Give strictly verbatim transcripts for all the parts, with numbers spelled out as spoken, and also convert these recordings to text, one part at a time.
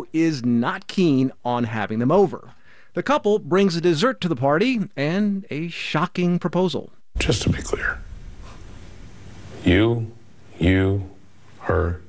is not keen on having them over. The couple brings a dessert to the party and a shocking proposal. Just to be clear, you, you, her,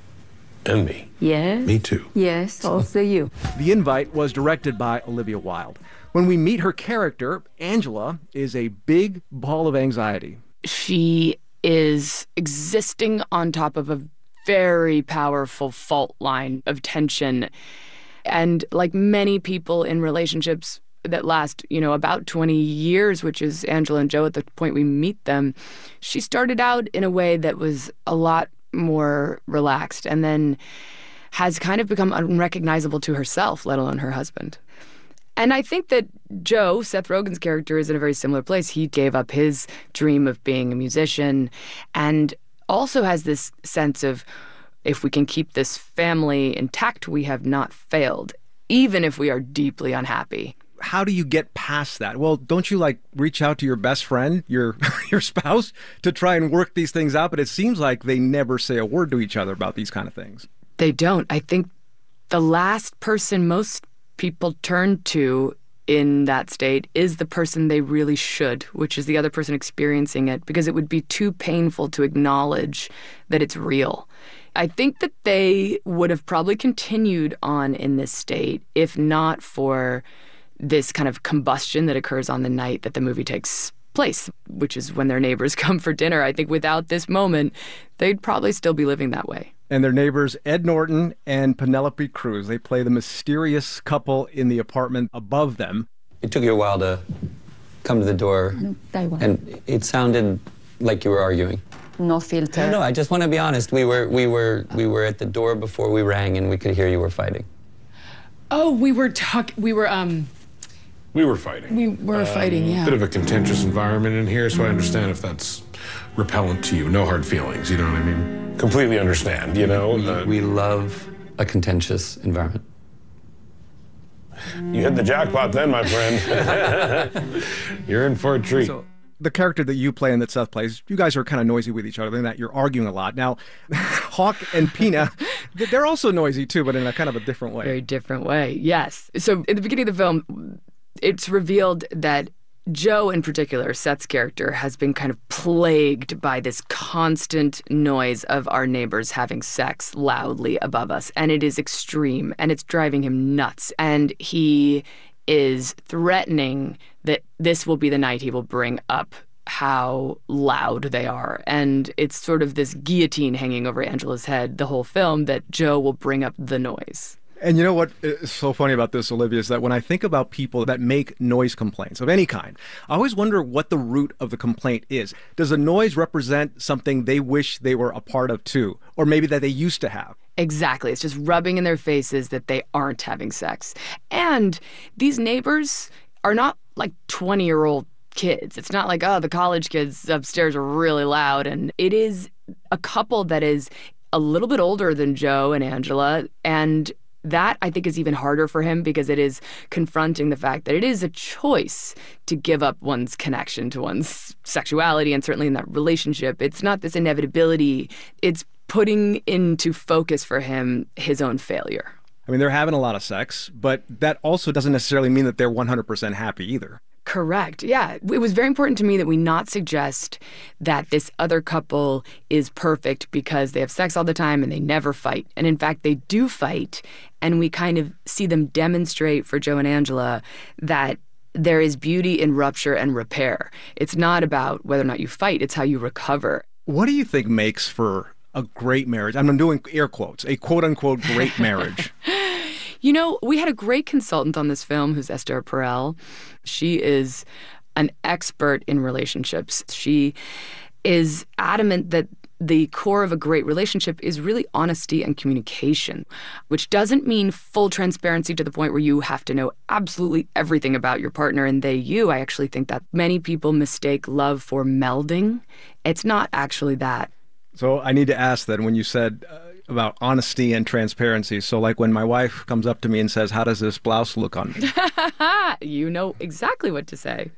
and me. Yes. Me too. Yes, also you. The invite was directed by Olivia Wilde. When we meet her character, Angela is a big ball of anxiety. She is existing on top of a very powerful fault line of tension. And like many people in relationships that last, you know, about twenty years, which is Angela and Joe at the point we meet them, she started out in a way that was a lot more relaxed and then has kind of become unrecognizable to herself, let alone her husband. And I think that Joe, Seth Rogen's character, is in a very similar place. He gave up his dream of being a musician and also has this sense of, if we can keep this family intact, we have not failed, even if we are deeply unhappy. How do you get past that? Well, don't you like reach out to your best friend, your your spouse, to try and work these things out? But it seems like they never say a word to each other about these kind of things. They don't. I think the last person most people turn to in that state is the person they really should, which is the other person experiencing it, because it would be too painful to acknowledge that it's real. I think that they would have probably continued on in this state if not for this kind of combustion that occurs on the night that the movie takes place, which is when their neighbors come for dinner. I think without this moment, they'd probably still be living that way. And their neighbors, Ed Norton and Penelope Cruz, they play the mysterious couple in the apartment above them. It took you a while to come to the door, and it sounded like you were arguing. No filter. No, no, I just want to be honest. We were, we were, we were at the door before we rang, and we could hear you were fighting. Oh, we were talking. We were um. We were fighting. We were um, fighting. Yeah. A bit of a contentious environment in here, so I understand if that's repellent to you. No hard feelings. You know what I mean? Completely understand. You know. We, uh, we love a contentious environment. You hit the jackpot then, my friend. You're in for a treat. So, the character that you play and that Seth plays, you guys are kind of noisy with each other, in that you're arguing a lot. Now, Hawk and Pina, they're also noisy too, but in a kind of a different way. Very different way, yes. So at the beginning of the film, it's revealed that Joe in particular, Seth's character, has been kind of plagued by this constant noise of our neighbors having sex loudly above us. And it is extreme, and it's driving him nuts. And he is threatening that this will be the night he will bring up how loud they are. And it's sort of this guillotine hanging over Angela's head the whole film, that Joe will bring up the noise. And you know what is so funny about this, Olivia, is that when I think about people that make noise complaints of any kind, I always wonder what the root of the complaint is. Does the noise represent something they wish they were a part of too, or maybe that they used to have? Exactly. It's just rubbing in their faces that they aren't having sex. And these neighbors are not like twenty-year-old kids. It's not like, oh, the college kids upstairs are really loud. And it is a couple that is a little bit older than Joe and Angela, and that, I think, is even harder for him because it is confronting the fact that it is a choice to give up one's connection to one's sexuality, and certainly in that relationship. It's not this inevitability. It's putting into focus for him his own failure. I mean, they're having a lot of sex, but that also doesn't necessarily mean that they're one hundred percent happy either. Correct. Yeah. It was very important to me that we not suggest that this other couple is perfect because they have sex all the time and they never fight. And in fact, they do fight. And we kind of see them demonstrate for Joe and Angela that there is beauty in rupture and repair. It's not about whether or not you fight. It's how you recover. What do you think makes for a great marriage? I'm doing air quotes, a quote-unquote great marriage. You know, we had a great consultant on this film who's Esther Perel. She is an expert in relationships. She is adamant that the core of a great relationship is really honesty and communication, which doesn't mean full transparency to the point where you have to know absolutely everything about your partner and they you. I actually think that many people mistake love for melding. It's not actually that. So I need to ask then, when you said uh, about honesty and transparency, so like when my wife comes up to me and says, how does this blouse look on me? You know exactly what to say.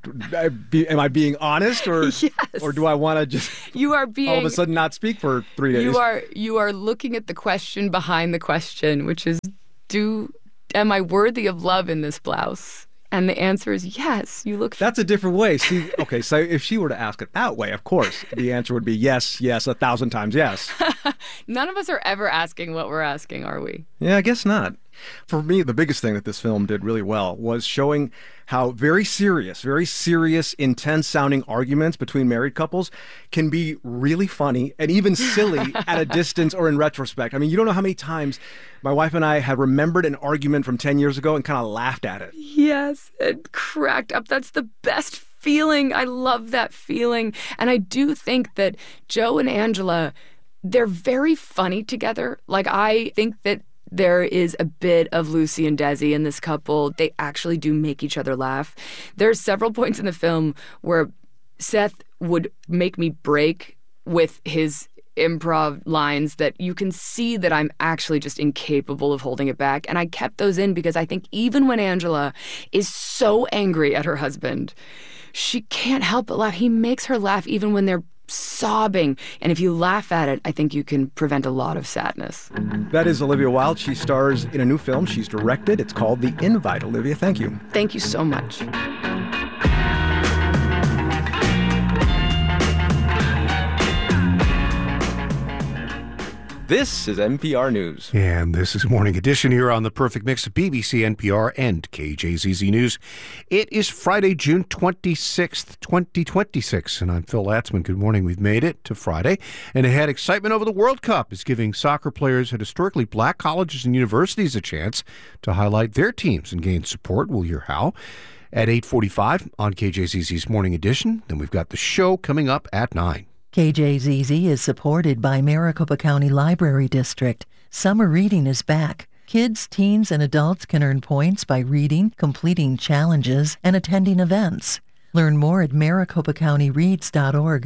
I be, am I being honest, or yes. or do I want to just you are being, all of a sudden not speak for three days? You are you are looking at the question behind the question, which is, do, am I worthy of love in this blouse? And the answer is yes, you look... That's a different way. See, okay, so if she were to ask it that way, of course, the answer would be yes, yes, a thousand times yes. None of us are ever asking what we're asking, are we? Yeah, I guess not. For me, the biggest thing that this film did really well was showing how very serious, very serious, intense-sounding arguments between married couples can be really funny and even silly at a distance or in retrospect. I mean, you don't know how many times my wife and I have remembered an argument from ten years ago and kind of laughed at it. Yes, it cracked up. That's the best feeling. I love that feeling. And I do think that Joe and Angela, they're very funny together. Like, I think that there is a bit of Lucy and Desi in this couple. They actually do make each other laugh. There are several points in the film where Seth would make me break with his improv lines that you can see that I'm actually just incapable of holding it back. And I kept those in because I think even when Angela is so angry at her husband, she can't help but laugh. He makes her laugh even when they're sobbing. And if you laugh at it, I think you can prevent a lot of sadness. That is Olivia Wilde. She stars in a new film she's directed. It's called The Invite. Olivia, thank you. Thank you so much. This is N P R News. And this is Morning Edition here on the Perfect Mix of B B C, N P R, and K J Z Z News. It is Friday, June twenty-sixth, twenty twenty-six, and I'm Phil Latzman. Good morning. We've made it to Friday, and ahead, excitement over the World Cup is giving soccer players at historically black colleges and universities a chance to highlight their teams and gain support. We'll hear how at eight forty-five on K J Z Z's Morning Edition. Then we've got the show coming up at nine. K J Z Z is supported by Maricopa County Library District. Summer reading is back. Kids, teens, and adults can earn points by reading, completing challenges, and attending events. Learn more at maricopa county reads dot org.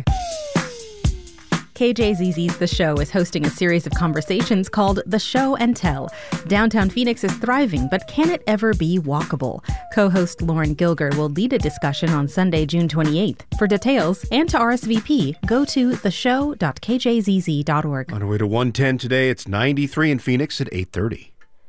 K J Z Z's The Show is hosting a series of conversations called The Show and Tell. Downtown Phoenix is thriving, but can it ever be walkable? Co-host Lauren Gilger will lead a discussion on Sunday, June twenty-eighth. For details and to R S V P, go to the show dot k j z z dot org. On our way to one ten today, it's ninety-three in Phoenix at eight thirty.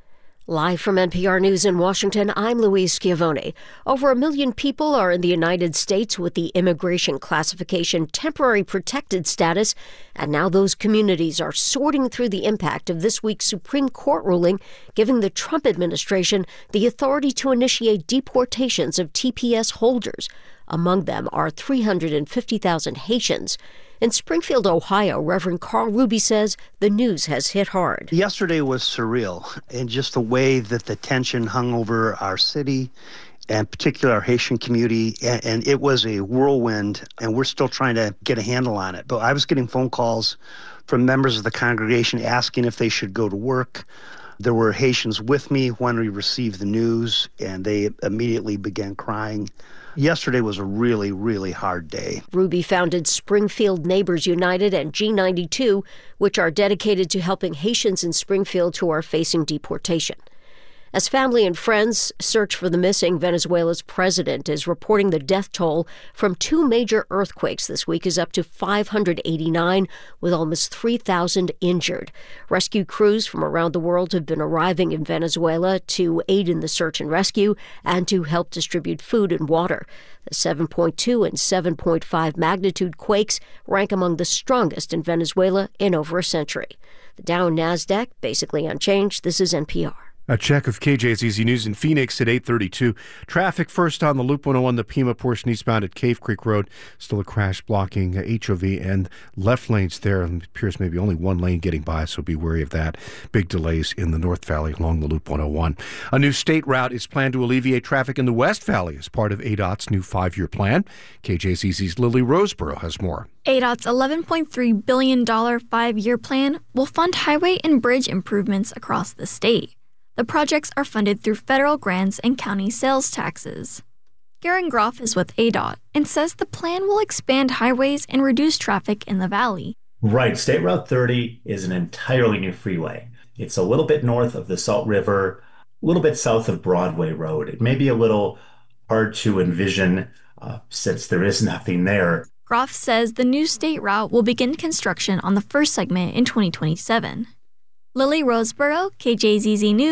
Live from N P R News in Washington, I'm Louise Schiavone. Over a million people are in the United States with the immigration classification temporary protected status, and now those communities are sorting through the impact of this week's Supreme Court ruling, giving the Trump administration the authority to initiate deportations of T P S holders. Among them are three hundred fifty thousand Haitians. In Springfield, Ohio, Reverend Carl Ruby says the news has hit hard. Yesterday was surreal, and just the way that the tension hung over our city, and particularly our Haitian community, and, and it was a whirlwind, and we're still trying to get a handle on it. But I was getting phone calls from members of the congregation asking if they should go to work. There were Haitians with me when we received the news, and they immediately began crying. Yesterday was a really, really hard day. Ruby founded Springfield Neighbors United and G ninety-two, which are dedicated to helping Haitians in Springfield who are facing deportation. As family and friends search for the missing, Venezuela's president is reporting the death toll from two major earthquakes this week is up to five hundred eighty-nine, with almost three thousand injured. Rescue crews from around the world have been arriving in Venezuela to aid in the search and rescue and to help distribute food and water. The seven point two and seven point five magnitude quakes rank among the strongest in Venezuela in over a century. The Dow and NASDAQ basically unchanged. This is N P R. A check of K J Z Z News in Phoenix at eight thirty-two. Traffic first on the Loop one oh one, the Pima portion eastbound at Cave Creek Road. Still a crash blocking H O V and left lanes there. It appears maybe only one lane getting by, so be wary of that. Big delays in the North Valley along the Loop one oh one. A new state route is planned to alleviate traffic in the West Valley as part of A D O T's new five-year plan. K J Z Z's Lily Roseborough has more. A D O T's eleven point three billion dollars five-year plan will fund highway and bridge improvements across the state. The projects are funded through federal grants and county sales taxes. Garen Groff is with A D O T and says the plan will expand highways and reduce traffic in the valley. Right. State Route thirty is an entirely new freeway. It's a little bit north of the Salt River, a little bit south of Broadway Road. It may be a little hard to envision uh, since there is nothing there. Groff says the new state route will begin construction on the first segment in twenty twenty-seven. Lily Roseborough, K J Z Z News,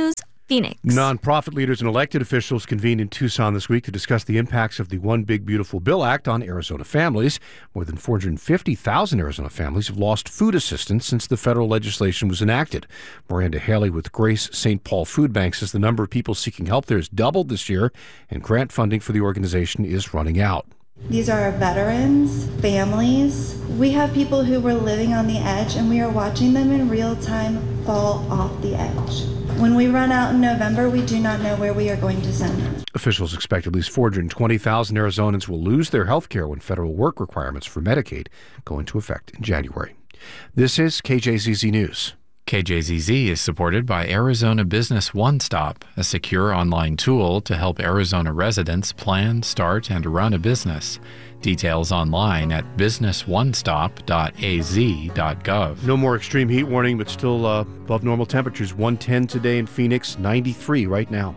Phoenix. Nonprofit leaders and elected officials convened in Tucson this week to discuss the impacts of the One Big Beautiful Bill Act on Arizona families. More than four hundred fifty thousand Arizona families have lost food assistance since the federal legislation was enacted. Miranda Haley with Grace Saint Paul Food Bank says the number of people seeking help there has doubled this year, and grant funding for the organization is running out. These are veterans, families. We have people who were living on the edge, and we are watching them in real time fall off the edge. When we run out in November, we do not know where we are going to send them. Officials expect at least four hundred twenty thousand Arizonans will lose their health care when federal work requirements for Medicaid go into effect in January. This is K J Z Z News. K J Z Z is supported by Arizona Business One Stop, a secure online tool to help Arizona residents plan, start, and run a business. Details online at business one stop dot a z dot gov. No more extreme heat warning, but still uh, above normal temperatures. one ten today in Phoenix, ninety-three right now.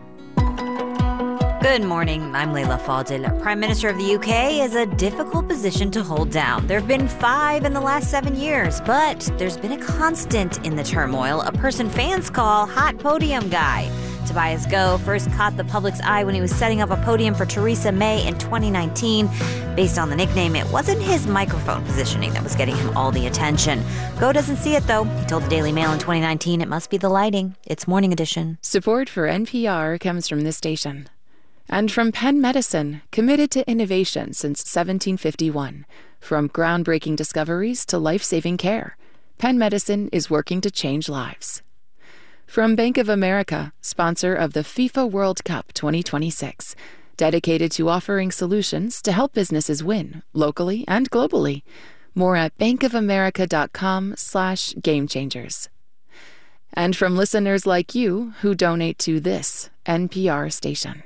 Good morning. I'm Leila Fadel. Prime Minister of the U K is a difficult position to hold down. There have been five in the last seven years, but there's been a constant in the turmoil, a person fans call hot podium guy. Tobias Goh first caught the public's eye when he was setting up a podium for Theresa May in twenty nineteen. Based on the nickname, it wasn't his microphone positioning that was getting him all the attention. Goh doesn't see it, though. He told the Daily Mail in twenty nineteen it must be the lighting. It's Morning Edition. Support for N P R comes from this station. And from Penn Medicine, committed to innovation since seventeen fifty-one. From groundbreaking discoveries to life-saving care, Penn Medicine is working to change lives. From Bank of America, sponsor of the FIFA World Cup twenty twenty-six, dedicated to offering solutions to help businesses win, locally and globally. More at bankofamerica.com slash game changers. And from listeners like you who donate to this N P R station.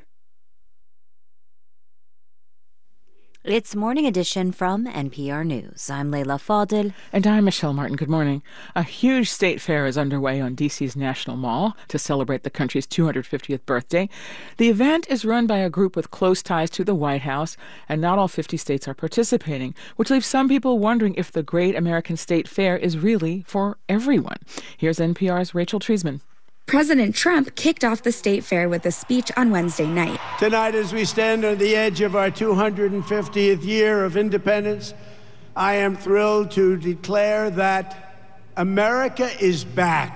It's Morning Edition from N P R News. I'm Leila Fadel. And I'm Michelle Martin. Good morning. A huge state fair is underway on D C's National Mall to celebrate the country's two hundred fiftieth birthday. The event is run by a group with close ties to the White House, and not all fifty states are participating, which leaves some people wondering if the Great American State Fair is really for everyone. Here's N P R's Rachel Treisman. President Trump kicked off the state fair with a speech on Wednesday night. Tonight, as we stand on the edge of our two hundred fiftieth year of independence, I am thrilled to declare that America is back.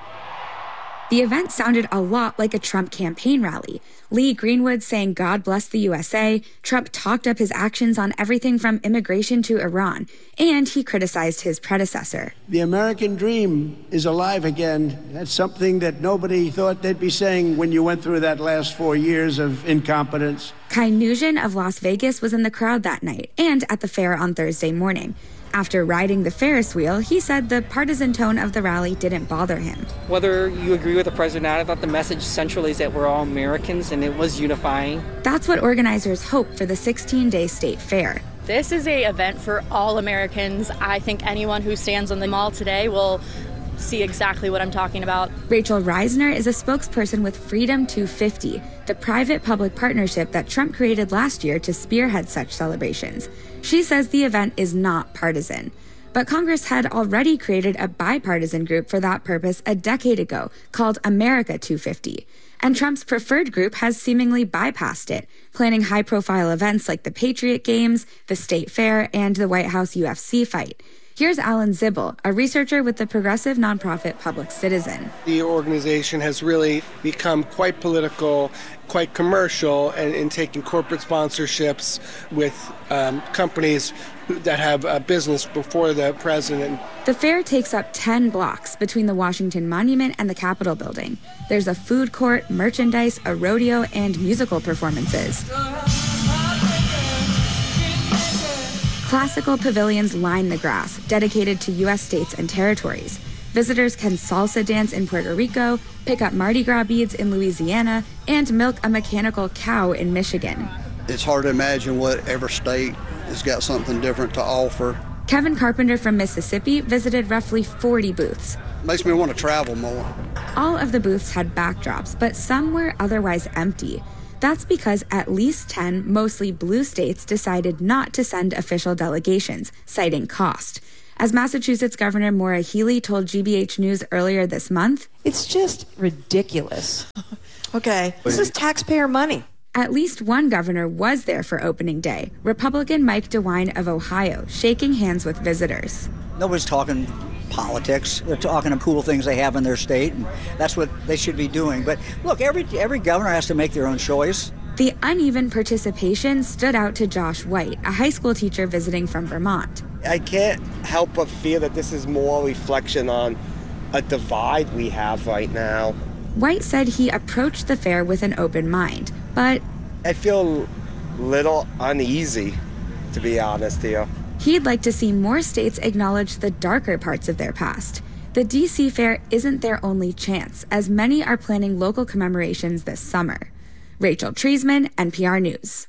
The event sounded a lot like a Trump campaign rally. Lee Greenwood saying God bless the U S A, Trump talked up his actions on everything from immigration to Iran, and he criticized his predecessor. The American dream is alive again. That's something that nobody thought they'd be saying when you went through that last four years of incompetence. Kai Nugent of Las Vegas was in the crowd that night and at the fair on Thursday morning. After riding the Ferris wheel, he said the partisan tone of the rally didn't bother him. Whether you agree with the president or not, I thought the message centrally is that we're all Americans, and it was unifying. That's what organizers hope for the sixteen-day state fair. This is an event for all Americans. I think anyone who stands on the mall today will see exactly what I'm talking about. Rachel Reisner is a spokesperson with Freedom two fifty, the private-public partnership that Trump created last year to spearhead such celebrations. She says the event is not partisan. But Congress had already created a bipartisan group for that purpose a decade ago called America two fifty. And Trump's preferred group has seemingly bypassed it, planning high-profile events like the Patriot Games, the State Fair, and the White House U F C fight. Here's Alan Zibel, a researcher with the progressive nonprofit Public Citizen. The organization has really become quite political, quite commercial, and in taking corporate sponsorships with um, companies that have a business before the president. The fair takes up ten blocks between the Washington Monument and the Capitol building. There's a food court, merchandise, a rodeo, and musical performances. Classical pavilions line the grass, dedicated to U S states and territories. Visitors can salsa dance in Puerto Rico, pick up Mardi Gras beads in Louisiana, and milk a mechanical cow in Michigan. It's hard to imagine what every state has got something different to offer. Kevin Carpenter from Mississippi visited roughly forty booths. Makes me want to travel more. All of the booths had backdrops, but some were otherwise empty. That's because at least ten mostly blue states decided not to send official delegations, citing cost. As Massachusetts Governor Maura Healey told G B H News earlier this month, it's just ridiculous Okay, this is taxpayer money. At least one governor was there for opening day, Republican Mike DeWine of Ohio, shaking hands with visitors. Nobody's talking politics. They're talking the cool things they have in their state, and that's what they should be doing. But look, every every governor has to make their own choice. The uneven participation stood out to Josh White, a high school teacher visiting from Vermont. I can't help but feel that this is more a reflection on a divide we have right now. White said he approached the fair with an open mind, but I feel a little uneasy, to be honest here. He'd like to see more states acknowledge the darker parts of their past. The D C Fair isn't their only chance, as many are planning local commemorations this summer. Rachel Treisman, N P R News.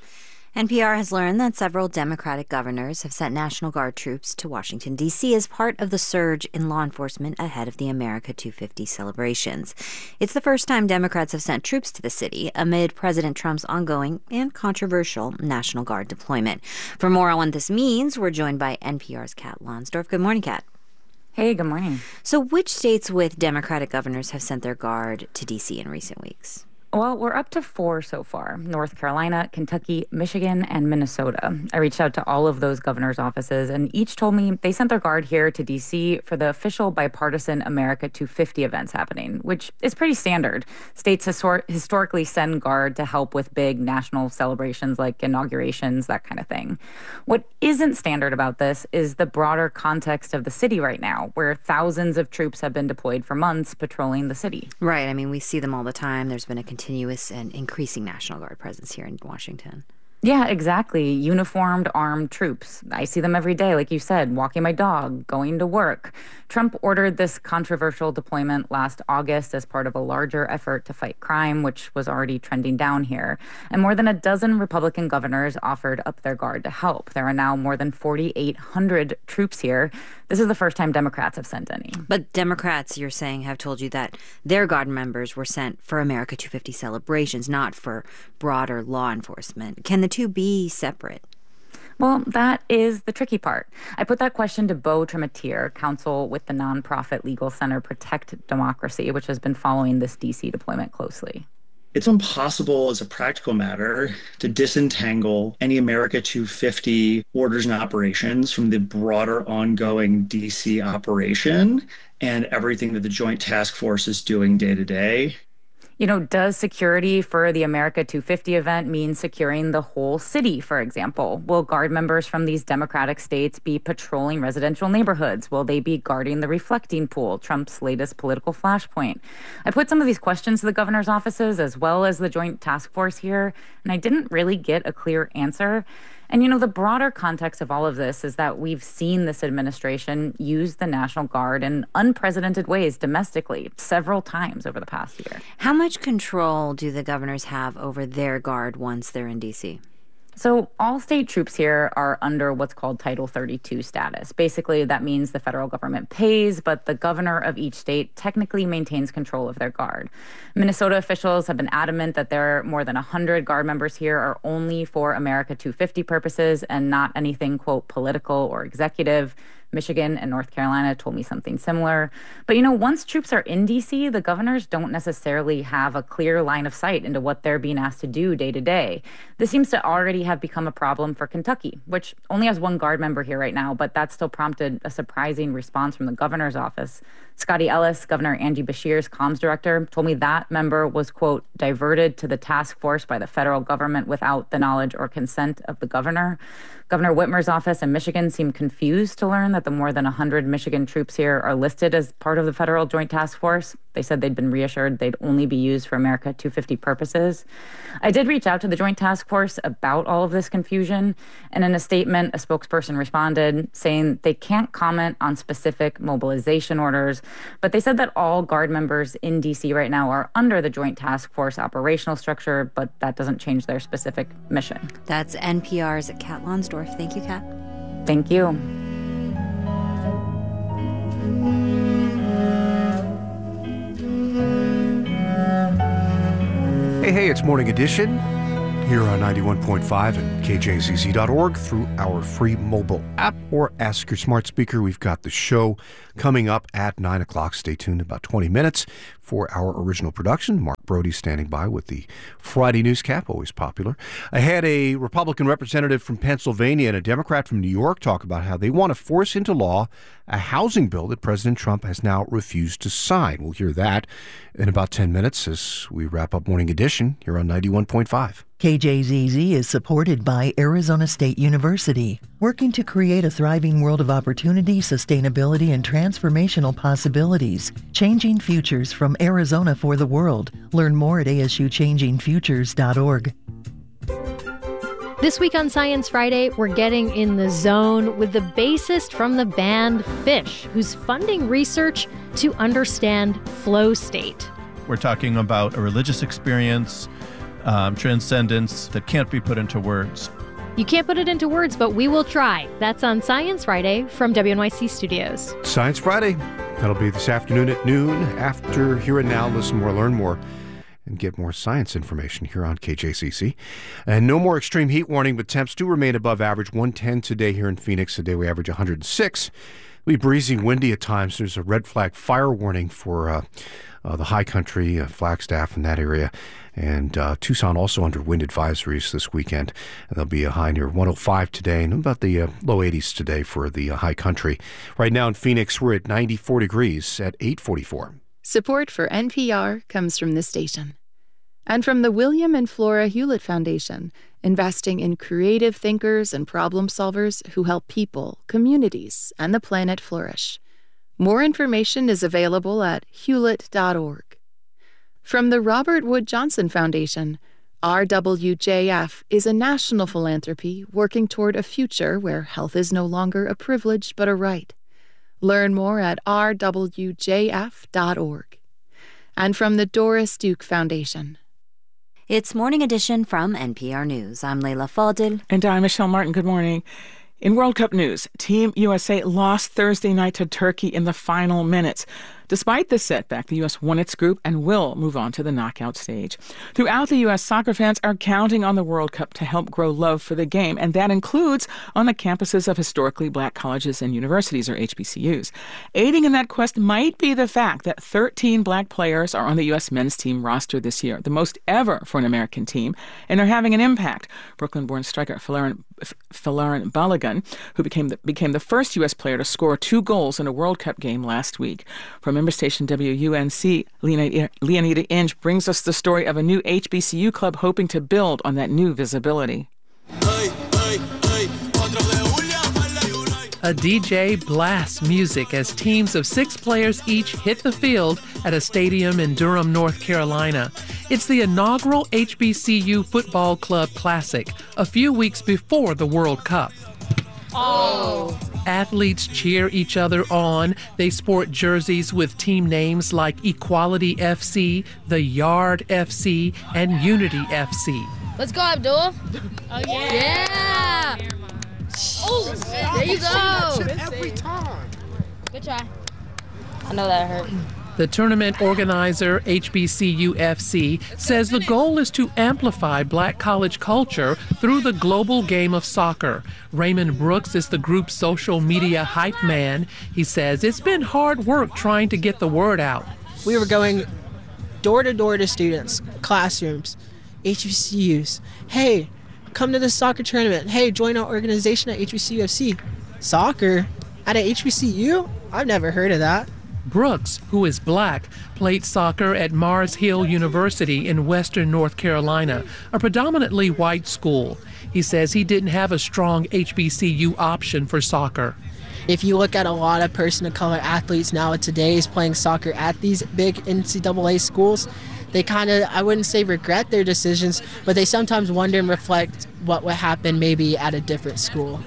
N P R has learned that several Democratic governors have sent National Guard troops to Washington, D C as part of the surge in law enforcement ahead of the America two fifty celebrations. It's the first time Democrats have sent troops to the city amid President Trump's ongoing and controversial National Guard deployment. For more on what this means, we're joined by N P R's Kat Lonsdorf. Good morning, Kat. Hey, good morning. So which states with Democratic governors have sent their guard to D C in recent weeks? Well, we're up to four so far: North Carolina, Kentucky, Michigan, and Minnesota. I reached out to all of those governors' offices, and each told me they sent their guard here to D C for the official bipartisan America two fifty events happening, which is pretty standard. States histor- historically send guard to help with big national celebrations like inaugurations, that kind of thing. What isn't standard about this is the broader context of the city right now, where thousands of troops have been deployed for months patrolling the city. Right. I mean, we see them all the time. There's been a continuous and increasing National Guard presence here in Washington. Yeah, exactly. Uniformed, armed troops. I see them every day, like you said, walking my dog, going to work. Trump ordered this controversial deployment last August as part of a larger effort to fight crime, which was already trending down here. And more than a dozen Republican governors offered up their guard to help. There are now more than forty-eight hundred troops here. This is the first time Democrats have sent any. But Democrats, you're saying, have told you that their guard members were sent for America two fifty celebrations, not for broader law enforcement. Can the two be separate? Well, that is the tricky part. I put that question to Beau Trematier, counsel with the nonprofit legal center Protect Democracy, which has been following this D C deployment closely. It's impossible as a practical matter to disentangle any America two fifty orders and operations from the broader ongoing D C operation and everything that the Joint Task Force is doing day to day. You know, does security for the America two fifty event mean securing the whole city, for example? Will guard members from these Democratic states be patrolling residential neighborhoods? Will they be guarding the reflecting pool, Trump's latest political flashpoint? I put some of these questions to the governor's offices as well as the Joint Task Force here, and I didn't really get a clear answer. And, you know, the broader context of all of this is that we've seen this administration use the National Guard in unprecedented ways domestically several times over the past year. How much control do the governors have over their guard once they're in D C? So all state troops here are under what's called Title thirty-two status. Basically, that means the federal government pays, but the governor of each state technically maintains control of their guard. Minnesota officials have been adamant that there are more than one hundred guard members here are only for America two fifty purposes and not anything, quote, political or executive. Michigan and North Carolina told me something similar. But, you know, once troops are in D C, the governors don't necessarily have a clear line of sight into what they're being asked to do day to day. This seems to already have become a problem for Kentucky, which only has one guard member here right now, but that still prompted a surprising response from the governor's office. Scotty Ellis, Governor Angie Beshear's comms director, told me that member was, quote, diverted to the task force by the federal government without the knowledge or consent of the governor. Governor Whitmer's office in Michigan seemed confused to learn that the more than one hundred Michigan troops here are listed as part of the federal Joint Task Force. They said they'd been reassured they'd only be used for America two fifty purposes. I did reach out to the Joint Task Force about all of this confusion, and in a statement, a spokesperson responded saying they can't comment on specific mobilization orders, but they said that all Guard members in D C right now are under the Joint Task Force operational structure, but that doesn't change their specific mission. That's N P R's Kat Lonsdorf. Thank you, Kat. Thank you. Hey, hey, it's Morning Edition here on ninety-one point five and K J Z Z dot org through our free mobile app or ask your smart speaker. We've got the show coming up at nine o'clock. Stay tuned about twenty minutes for our original production. Mark Brody standing by with the Friday newscap, always popular. I had a Republican representative from Pennsylvania and a Democrat from New York talk about how they want to force into law a housing bill that President Trump has now refused to sign. We'll hear that in about ten minutes as we wrap up Morning Edition here on ninety-one point five. K J Z Z is supported by Arizona State University, working to create a thriving world of opportunity, sustainability, and transformational possibilities. Changing futures from Arizona for the world. Learn more at A S U changing futures dot org. This week on Science Friday, we're getting in the zone with the bassist from the band Phish, who's funding research to understand flow state. We're talking about a religious experience, um, transcendence that can't be put into words. You can't put it into words, but we will try. That's on Science Friday from W N Y C Studios. Science Friday. That'll be this afternoon at noon. After Here and Now, listen more, learn more, and get more science information here on K J Z Z. And no more extreme heat warning, but temps do remain above average. one ten today here in Phoenix. Today we average one hundred six. It'll be breezy, windy at times. There's a red flag fire warning for uh, uh, the high country, uh, Flagstaff in that area. And uh, Tucson also under wind advisories this weekend. And there'll be a high near one oh five today and about the uh, low eighties today for the uh, high country. Right now in Phoenix, we're at ninety-four degrees at eight forty-four. Support for N P R comes from this station. And from the William and Flora Hewlett Foundation, investing in creative thinkers and problem solvers who help people, communities, and the planet flourish. More information is available at hewlett dot org. From the Robert Wood Johnson Foundation, R W J F is a national philanthropy working toward a future where health is no longer a privilege but a right. Learn more at r w j f dot org. And from the Doris Duke Foundation. It's Morning Edition from N P R News. I'm Leila Fadel. And I'm Michelle Martin. Good morning. In World Cup news, Team U S A lost Thursday night to Turkey in the final minutes. Despite this setback, the U S won its group and will move on to the knockout stage. Throughout the U S, soccer fans are counting on the World Cup to help grow love for the game, and that includes on the campuses of historically black colleges and universities, or H B C Us. Aiding in that quest might be the fact that thirteen black players are on the U S men's team roster this year, the most ever for an American team, and they're having an impact. Brooklyn-born striker Folarin, Folarin Balogun, who became the, became the first U S player to score two goals in a World Cup game last week. From member station W U N C, Leonida, Leonida Inge brings us the story of a new H B C U club hoping to build on that new visibility. A D J blasts music as teams of six players each hit the field at a stadium in Durham, North Carolina. It's the inaugural H B C U Football Club Classic, a few weeks before the World Cup. Oh. Athletes cheer each other on. They sport jerseys with team names like Equality F C, The Yard F C, and Unity F C. Let's go, Abdul. Oh, yeah. Yeah. Oh, there you go. Every time. Good try. I know that hurt. The tournament organizer, H B C U F C, says the goal is to amplify black college culture through the global game of soccer. Raymond Brooks is the group's social media hype man. He says it's been hard work trying to get the word out. We were going door to door to students, classrooms, H B C Us. Hey, come to the soccer tournament. Hey, join our organization at H B C U F C. Soccer? At a H B C U? I've never heard of that. Brooks, who is black, played soccer at Mars Hill University in western North Carolina, a predominantly white school. He says he didn't have a strong H B C U option for soccer. If you look at a lot of person of color athletes nowadays playing soccer at these big N C double A schools, they kind of, I wouldn't say regret their decisions, but they sometimes wonder and reflect what would happen maybe at a different school.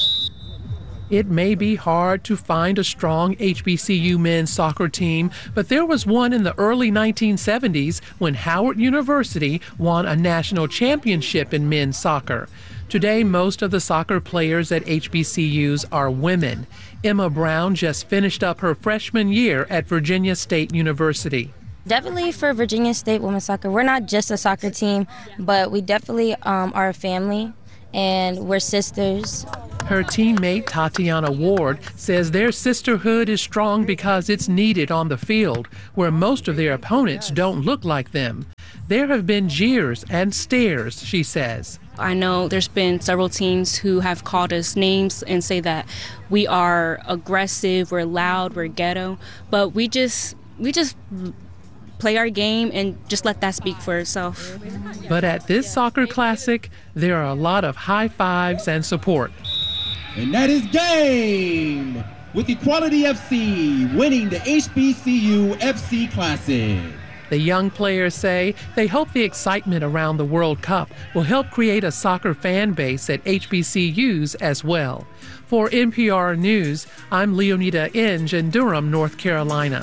It may be hard to find a strong H B C U men's soccer team, but there was one in the early nineteen seventies when Howard University won a national championship in men's soccer. Today, most of the soccer players at H B C Us are women. Emma Brown just finished up her freshman year at Virginia State University. Definitely for Virginia State women's soccer, we're not just a soccer team, but we definitely um, are a family. and we're sisters. Her teammate Tatiana Ward says their sisterhood is strong because it's needed on the field, where most of their opponents don't look like them. There have been jeers and stares, she says. I know there's been several teams who have called us names and say that we are aggressive, we're loud, we're ghetto, but we just we just play our game and just let that speak for itself. But at this soccer classic, there are a lot of high fives and support. And that is game, with Equality F C winning the H B C U F C Classic. The young players say they hope the excitement around the World Cup will help create a soccer fan base at H B C Us as well. For N P R News, I'm Leonida Inge in Durham, North Carolina.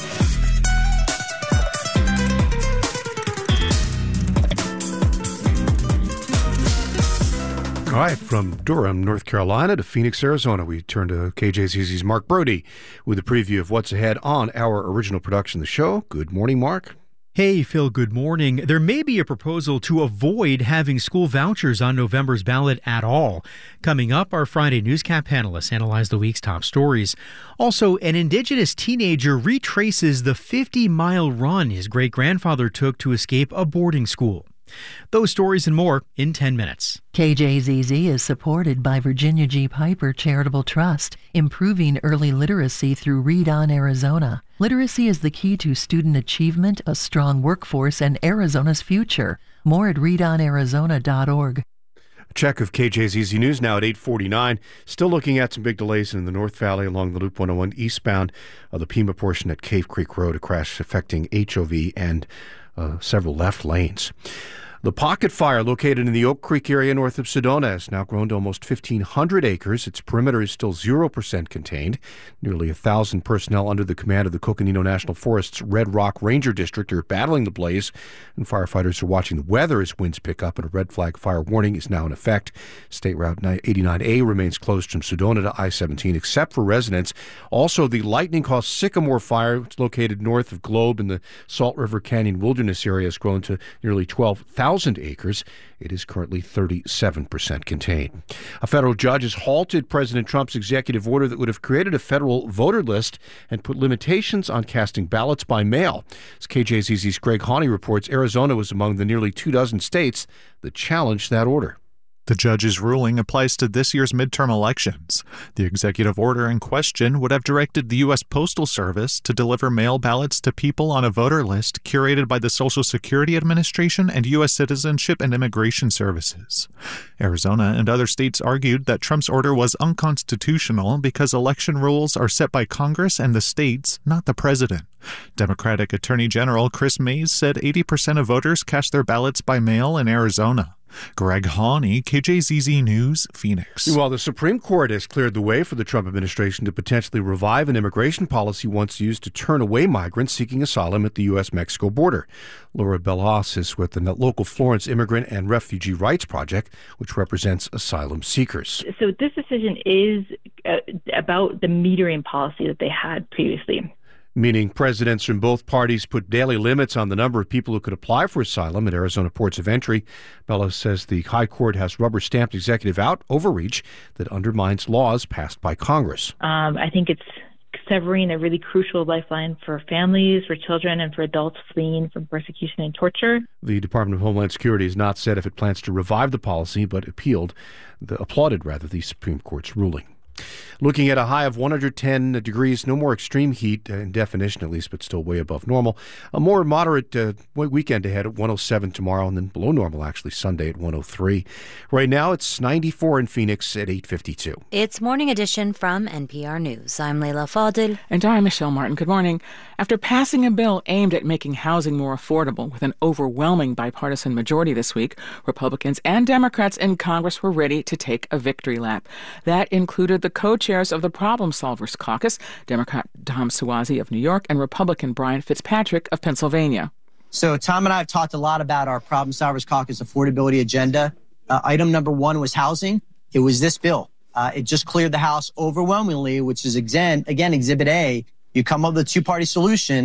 All right, from Durham, North Carolina to Phoenix, Arizona, we turn to K J Z Z's Mark Brody with a preview of what's ahead on our original production of the show. Good morning, Mark. Hey, Phil, good morning. There may be a proposal to avoid having school vouchers on November's ballot at all. Coming up, our Friday Newscap panelists analyze the week's top stories. Also, an Indigenous teenager retraces the fifty-mile run his great-grandfather took to escape a boarding school. Those stories and more in ten minutes. K J Z Z is supported by Virginia G. Piper Charitable Trust, improving early literacy through Read On Arizona. Literacy is the key to student achievement, a strong workforce, and Arizona's future. More at read on arizona dot org. A check of K J Z Z News now at eight forty-nine. Still looking at some big delays in the North Valley along the Loop one oh one eastbound of the Pima portion at Cave Creek Road, a crash affecting H O V and uh, several left lanes. The Pocket Fire, located in the Oak Creek area north of Sedona, has now grown to almost fifteen hundred acres. Its perimeter is still zero percent contained. Nearly one thousand personnel under the command of the Coconino National Forest's Red Rock Ranger District are battling the blaze, and firefighters are watching the weather as winds pick up, and a red flag fire warning is now in effect. State Route eighty-nine A remains closed from Sedona to I seventeen, except for residents. Also, the lightning-caused Sycamore Fire, which is located north of Globe in the Salt River Canyon Wilderness area, has grown to nearly twelve thousand acres. It is currently thirty-seven percent contained. A federal judge has halted President Trump's executive order that would have created a federal voter list and put limitations on casting ballots by mail. As K J Z Z's Greg Hawley reports, Arizona was among the nearly two dozen states that challenged that order. The judge's ruling applies to this year's midterm elections. The executive order in question would have directed the U S Postal Service to deliver mail ballots to people on a voter list curated by the Social Security Administration and U S Citizenship and Immigration Services. Arizona and other states argued that Trump's order was unconstitutional because election rules are set by Congress and the states, not the president. Democratic Attorney General Chris Mays said eighty percent of voters cast their ballots by mail in Arizona. Greg Hawley, K J Z Z News, Phoenix. Well, the Supreme Court has cleared the way for the Trump administration to potentially revive an immigration policy once used to turn away migrants seeking asylum at the U S Mexico border. Laura Bellas is with the local Florence Immigrant and Refugee Rights Project, which represents asylum seekers. So this decision is uh, about the metering policy that they had previously. Meaning presidents from both parties put daily limits on the number of people who could apply for asylum at Arizona ports of entry. Bellas says the High Court has rubber-stamped executive out overreach that undermines laws passed by Congress. Um, I think it's severing a really crucial lifeline for families, for children, and for adults fleeing from persecution and torture. The Department of Homeland Security has not said if it plans to revive the policy, but appealed, the, applauded rather, the Supreme Court's ruling. Looking at a high of one hundred ten degrees, no more extreme heat, uh, in definition at least, but still way above normal. A more moderate uh, weekend ahead at one oh seven tomorrow, and then below normal actually Sunday at one oh three. Right now it's ninety-four in Phoenix at eight fifty-two. It's Morning Edition from N P R News. I'm Leila Fadil. And I'm Michelle Martin. Good morning. After passing a bill aimed at making housing more affordable with an overwhelming bipartisan majority this week, Republicans and Democrats in Congress were ready to take a victory lap. That included the co-chairs of the Problem Solvers Caucus, Democrat Tom Suozzi of New York and Republican Brian Fitzpatrick of Pennsylvania. So Tom and I have talked a lot about our Problem Solvers Caucus affordability agenda. Uh, item number one was housing. It was this bill. Uh, it just cleared the House overwhelmingly, which is, again, again, Exhibit A. You come up with a two-party solution,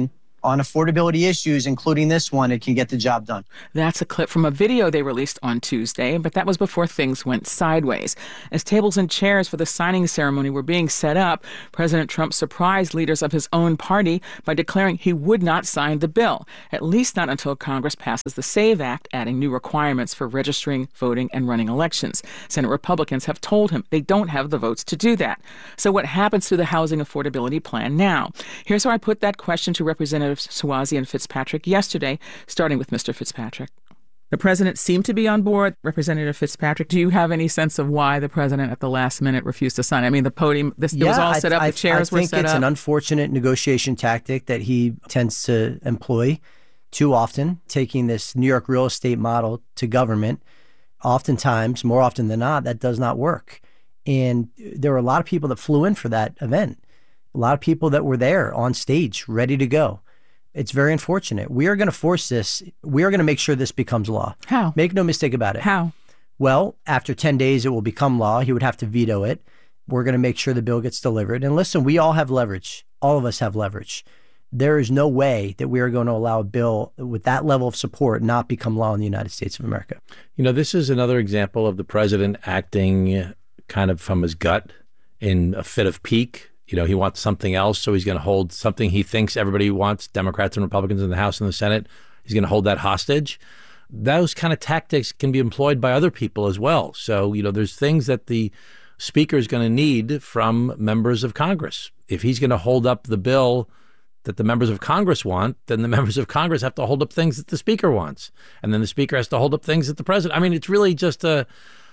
on affordability issues, including this one, it can get the job done. That's a clip from a video they released on Tuesday, but that was before things went sideways. As tables and chairs for the signing ceremony were being set up, President Trump surprised leaders of his own party by declaring he would not sign the bill, at least not until Congress passes the SAVE Act, adding new requirements for registering, voting, and running elections. Senate Republicans have told him they don't have the votes to do that. So what happens to the housing affordability plan now? Here's how I put that question to Representatives Suozzi and Fitzpatrick yesterday, starting with Mister Fitzpatrick. The president seemed to be on board. Representative Fitzpatrick, do you have any sense of why the president at the last minute refused to sign? I mean, the podium, this yeah, it was all set up, I, the chairs I were set up. I think it's an unfortunate negotiation tactic that he tends to employ too often, taking this New York real estate model to government. Oftentimes, more often than not, that does not work. And there were a lot of people that flew in for that event. A lot of people that were there on stage, ready to go. It's very unfortunate. We are going to force this. We are going to make sure this becomes law. How? Make no mistake about it. How? Well, after ten days, it will become law. He would have to veto it. We're going to make sure the bill gets delivered. And listen, we all have leverage. All of us have leverage. There is no way that we are going to allow a bill with that level of support not become law in the United States of America. You know, this is another example of the president acting kind of from his gut in a fit of pique. You know, he wants something else, so he's going to hold something he thinks everybody wants, Democrats and Republicans in the House and the Senate. He's going to hold that hostage. Those kind of tactics can be employed by other people as well. So, you know, there's things that the speaker is going to need from members of Congress. If he's going to hold up the bill that the members of Congress want, then the members of Congress have to hold up things that the speaker wants. And then the speaker has to hold up things that the president. I mean, it's really just a,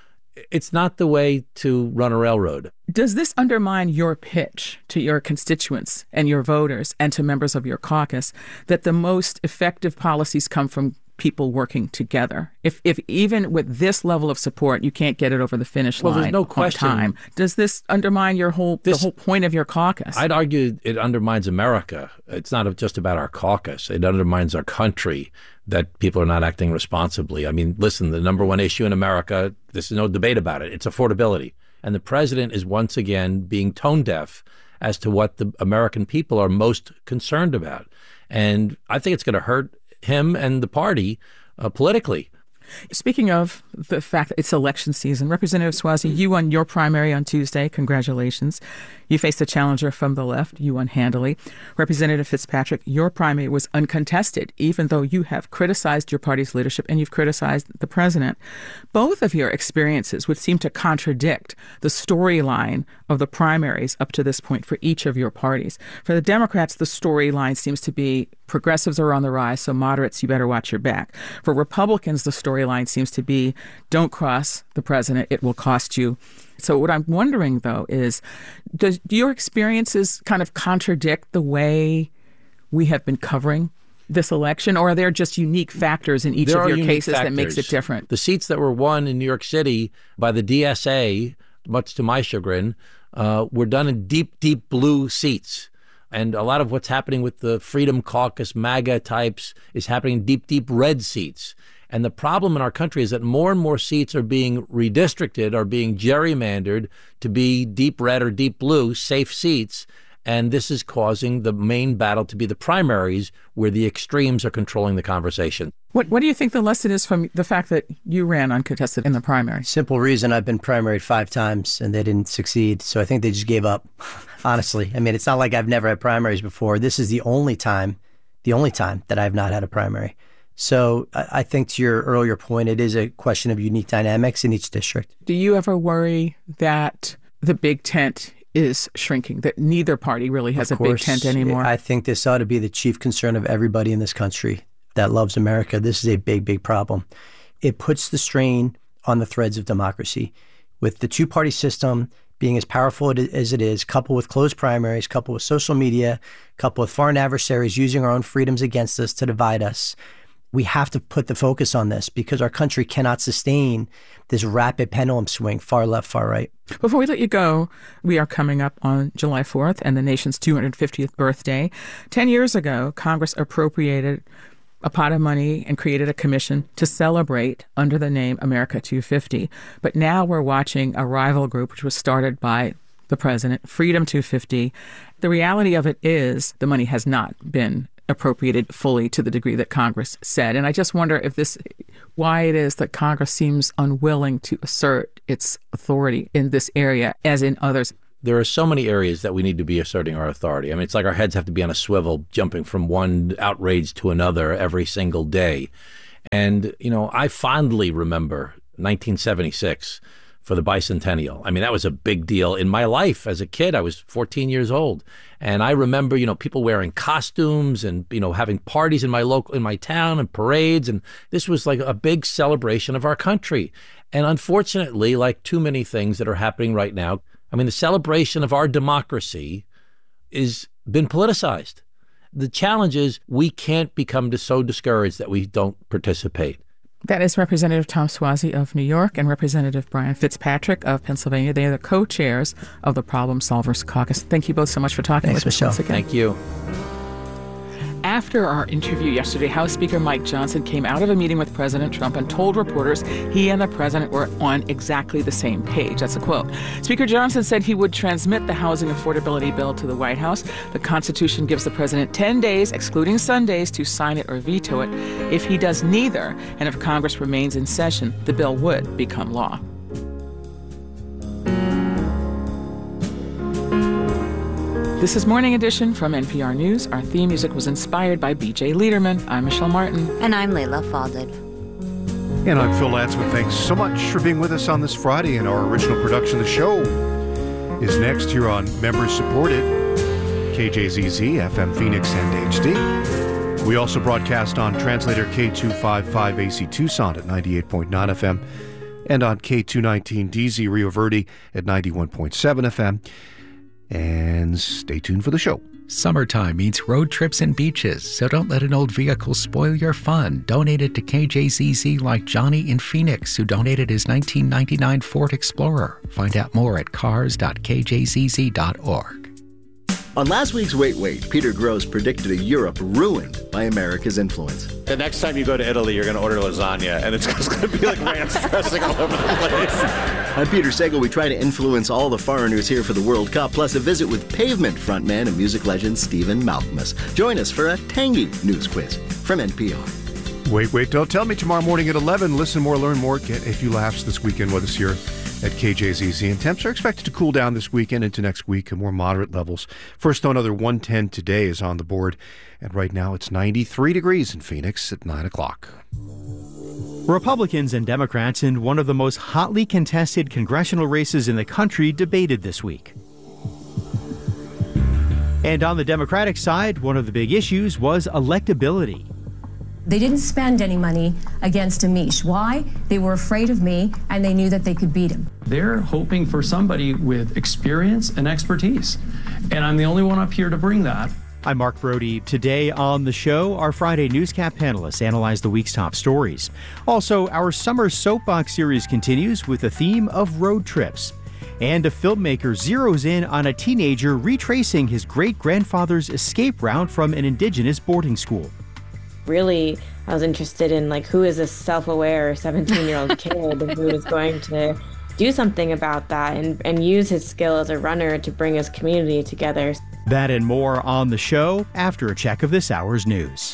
it's not the way to run a railroad. Does this undermine your pitch to your constituents and your voters and to members of your caucus that the most effective policies come from people working together? If if even with this level of support, you can't get it over the finish well, line there's no on question. time, does this undermine your whole this, the whole point of your caucus? I'd argue it undermines America. It's not just about our caucus. It undermines our country that people are not acting responsibly. I mean, listen, the number one issue in America, there's no debate about it, it's affordability. And the president is once again being tone deaf as to what the American people are most concerned about. And I think it's going to hurt him and the party uh, politically. Speaking of the fact that it's election season, Representative Suozzi, you won your primary on Tuesday. Congratulations. You faced a challenger from the left. You won handily. Representative Fitzpatrick, your primary was uncontested, even though you have criticized your party's leadership and you've criticized the president. Both of your experiences would seem to contradict the storyline of the primaries up to this point for each of your parties. For the Democrats, the storyline seems to be progressives are on the rise, so moderates, you better watch your back. For Republicans, the storyline seems to be don't cross the president, it will cost you. So what I'm wondering, though, is does, do your experiences kind of contradict the way we have been covering this election, or are there just unique factors in each there of your factors. cases that makes it different? The seats that were won in New York City by the D S A, much to my chagrin, uh, were done in deep, deep blue seats. And a lot of what's happening with the Freedom Caucus, MAGA types, is happening in deep, deep red seats. And the problem in our country is that more and more seats are being redistricted, are being gerrymandered to be deep red or deep blue, safe seats. And this is causing the main battle to be the primaries, where the extremes are controlling the conversation. What What do you think the lesson is from the fact that you ran uncontested in the primary? Simple reason: I've been primaried five times and they didn't succeed. So I think they just gave up, honestly. I mean, it's not like I've never had primaries before. This is the only time, the only time that I've not had a primary. So I think to your earlier point, it is a question of unique dynamics in each district. Do you ever worry that the big tent is shrinking, that neither party really has a big tent anymore? I think this ought to be the chief concern of everybody in this country that loves America. This is a big, big problem. It puts the strain on the threads of democracy. With the two-party system being as powerful as it is, coupled with closed primaries, coupled with social media, coupled with foreign adversaries using our own freedoms against us to divide us, we have to put the focus on this because our country cannot sustain this rapid pendulum swing, far left, far right. Before we let you go, we are coming up on July fourth and the nation's two hundred fiftieth birthday. Ten years ago, Congress appropriated a pot of money and created a commission to celebrate under the name America two fifty. But now we're watching a rival group, which was started by the president, Freedom two fifty. The reality of it is the money has not been appropriated fully to the degree that Congress said. And I just wonder if this, why it is that Congress seems unwilling to assert its authority in this area as in others. There are so many areas that we need to be asserting our authority. I mean, it's like our heads have to be on a swivel, jumping from one outrage to another every single day. And, you know, I fondly remember nineteen seventy-six for the bicentennial. I mean, that was a big deal in my life as a kid. I was fourteen years old. And I remember, you know, people wearing costumes and, you know, having parties in my local, in my town and parades. And this was like a big celebration of our country. And unfortunately, like too many things that are happening right now, I mean, the celebration of our democracy is been politicized. The challenge is we can't become so discouraged that we don't participate. That is Representative Tom Suozzi of New York and Representative Brian Fitzpatrick of Pennsylvania. They are the co-chairs of the Problem Solvers Caucus. Thank you both so much for talking Thanks, with us Michelle. once again. Thank you. After our interview yesterday, House Speaker Mike Johnson came out of a meeting with President Trump and told reporters he and the president were on exactly the same page. That's a quote. Speaker Johnson said he would transmit the housing affordability bill to the White House. The Constitution gives the president ten days, excluding Sundays, to sign it or veto it. If he does neither, and if Congress remains in session, the bill would become law. This is Morning Edition from N P R News. Our theme music was inspired by B J Liederman. I'm Michelle Martin. And I'm Layla Falded. And I'm Phil Latzman. Thanks so much for being with us on this Friday. And our original production of the show is next here on members-supported K J Z Z, F M Phoenix, and H D. We also broadcast on translator K two fifty-five A C Tucson at ninety-eight point nine F M and on K two nineteen D Z Rio Verde at ninety-one point seven F M. And stay tuned for the show. Summertime means road trips and beaches, so don't let an old vehicle spoil your fun. Donate it to K J Z Z like Johnny in Phoenix, who donated his nineteen ninety-nine Ford Explorer. Find out more at cars dot k j z z dot org. On last week's Wait Wait, Peter Grosz predicted a Europe ruined by America's influence. The next time you go to Italy, you're going to order lasagna, and it's just going to be like ranch dressing all over the place. I'm Peter Sagal. We try to influence all the foreigners here for the World Cup, plus a visit with Pavement frontman and music legend Stephen Malkmus. Join us for a tangy news quiz from N P R. Wait, wait, don't tell me tomorrow morning at eleven. Listen more, learn more, get a few laughs this weekend with us here at K J Z Z. And temps are expected to cool down this weekend into next week at more moderate levels. First, though, another one ten today is on the board. And right now it's ninety-three degrees in Phoenix at nine o'clock. Republicans and Democrats in one of the most hotly contested congressional races in the country debated this week. And on the Democratic side, one of the big issues was electability. They didn't spend any money against Amish. Why? They were afraid of me, and they knew that they could beat him. They're hoping for somebody with experience and expertise, and I'm the only one up here to bring that. I'm Mark Brody. Today on the show, our Friday Newscap panelists analyze the week's top stories. Also, our summer soapbox series continues with the theme of road trips. And a filmmaker zeroes in on a teenager retracing his great-grandfather's escape route from an indigenous boarding school. Really, I was interested in, like, who is this self-aware seventeen-year-old kid who is going to do something about that and, and use his skill as a runner to bring his community together. That and more on the show after a check of this hour's news.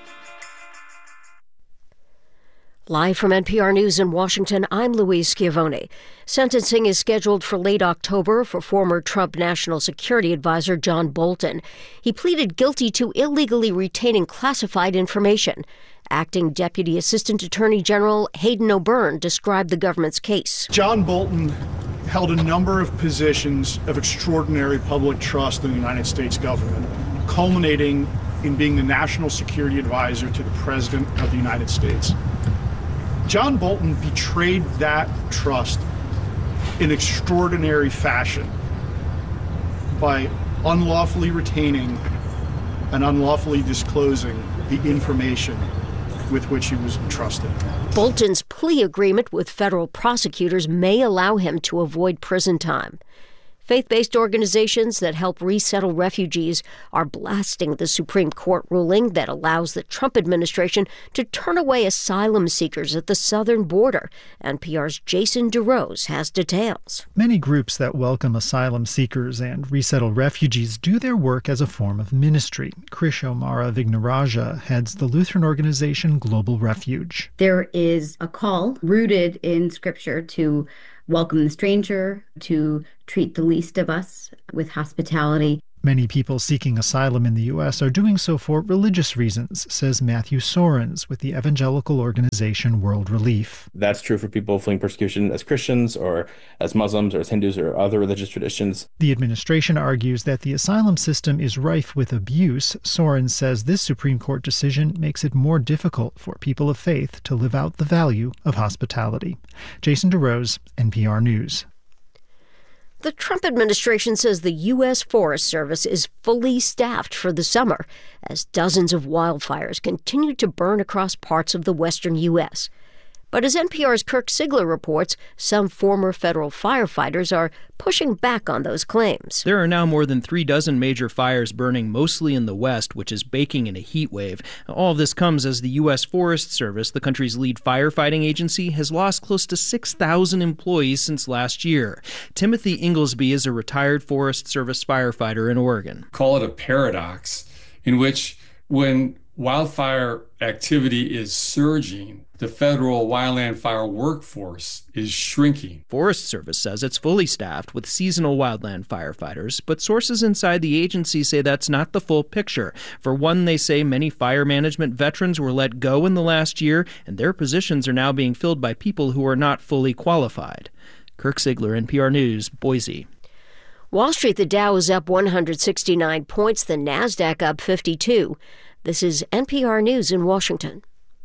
Live from N P R News in Washington, I'm Louise Schiavone. Sentencing is scheduled for late October for former Trump National Security Advisor John Bolton. He pleaded guilty to illegally retaining classified information. Acting Deputy Assistant Attorney General Hayden O'Byrne described the government's case. John Bolton held a number of positions of extraordinary public trust in the United States government, culminating in being the National Security Advisor to the President of the United States. John Bolton betrayed that trust in extraordinary fashion by unlawfully retaining and unlawfully disclosing the information with which he was entrusted. Bolton's plea agreement with federal prosecutors may allow him to avoid prison time. Faith-based organizations that help resettle refugees are blasting the Supreme Court ruling that allows the Trump administration to turn away asylum seekers at the southern border. N P R's Jason DeRose has details. Many groups that welcome asylum seekers and resettle refugees do their work as a form of ministry. Krish Omara Vignaraja heads the Lutheran organization Global Refuge. There is a call rooted in Scripture to welcome the stranger, to treat the least of us with hospitality. Many people seeking asylum in the U S are doing so for religious reasons, says Matthew Sorens with the evangelical organization World Relief. That's true for people fleeing persecution as Christians or as Muslims or as Hindus or other religious traditions. The administration argues that the asylum system is rife with abuse. Sorens says this Supreme Court decision makes it more difficult for people of faith to live out the value of hospitality. Jason DeRose, N P R News. The Trump administration says the U S Forest Service is fully staffed for the summer as dozens of wildfires continue to burn across parts of the western U S. But as N P R's Kirk Sigler reports, some former federal firefighters are pushing back on those claims. There are now more than three dozen major fires burning mostly in the West, which is baking in a heat wave. All of this comes as the U S Forest Service, the country's lead firefighting agency, has lost close to six thousand employees since last year. Timothy Inglesby is a retired Forest Service firefighter in Oregon. Call it a paradox in which when wildfire activity is surging, the federal wildland fire workforce is shrinking. Forest Service says it's fully staffed with seasonal wildland firefighters, but sources inside the agency say that's not the full picture. For one, they say many fire management veterans were let go in the last year, and their positions are now being filled by people who are not fully qualified. Kirk Sigler, N P R News, Boise. Wall Street, the Dow is up one hundred sixty-nine points, the Nasdaq up fifty-two. This is N P R News in Washington.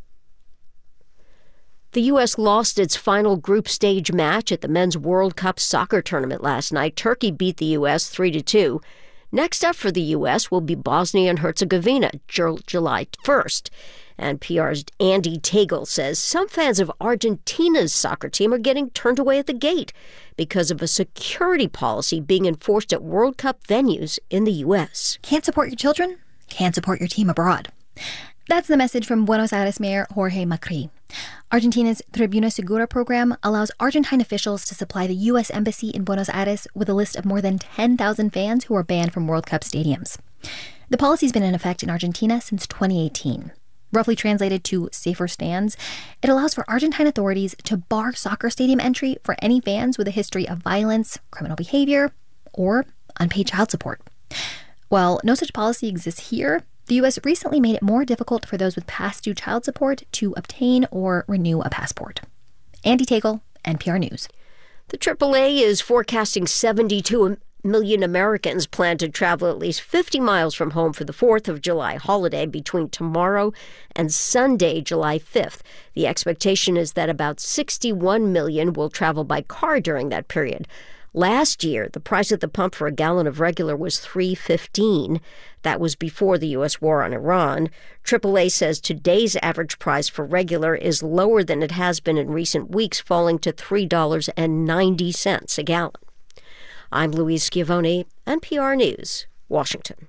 The U S lost its final group stage match at the Men's World Cup soccer tournament last night. Turkey beat the U S three to two. Next up for the U S will be Bosnia and Herzegovina, July first. N P R's Andy Tagle says some fans of Argentina's soccer team are getting turned away at the gate because of a security policy being enforced at World Cup venues in the U S. Can't support your children? Can't support your team abroad. That's the message from Buenos Aires Mayor Jorge Macri. Argentina's Tribuna Segura program allows Argentine officials to supply the U S Embassy in Buenos Aires with a list of more than ten thousand fans who are banned from World Cup stadiums. The policy's been in effect in Argentina since twenty eighteen. Roughly translated to safer stands, it allows for Argentine authorities to bar soccer stadium entry for any fans with a history of violence, criminal behavior, or unpaid child support. While no such policy exists here, the U S recently made it more difficult for those with past due child support to obtain or renew a passport. Andy Tagle, N P R News. The triple A is forecasting seventy-two million Americans plan to travel at least fifty miles from home for the fourth of July holiday between tomorrow and Sunday, July fifth. The expectation is that about sixty-one million will travel by car during that period. Last year, the price at the pump for a gallon of regular was three dollars and fifteen cents. That was before the U S war on Iran. triple A says today's average price for regular is lower than it has been in recent weeks, falling to three dollars and ninety cents a gallon. I'm Louise Schiavone, N P R News, Washington.